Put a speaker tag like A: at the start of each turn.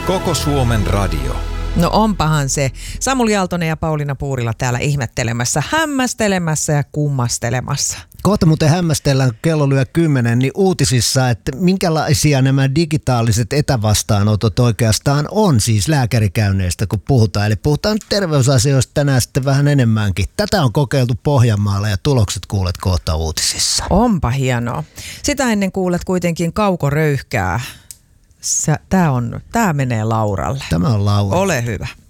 A: Koko Suomen radio.
B: No onpahan se. Samuli Aaltonen ja Pauliina Puurila täällä ihmettelemässä, hämmästelemässä ja kummastelemassa.
C: Kohta muuten hämmästellään, kun kello lyö 10, niin uutisissa, että minkälaisia nämä digitaaliset etävastaanotot oikeastaan on siis lääkärikäynneistä, kun puhutaan. Eli puhutaan nyt terveysasioista tänään sitten vähän enemmänkin. Tätä on kokeiltu Pohjanmaalla ja tulokset kuulet kohta uutisissa.
B: Onpa hienoa. Sitä ennen kuulet kuitenkin kaukoröyhkää. Tää menee Lauralle.
C: Tämä on Laura.
B: Ole hyvä.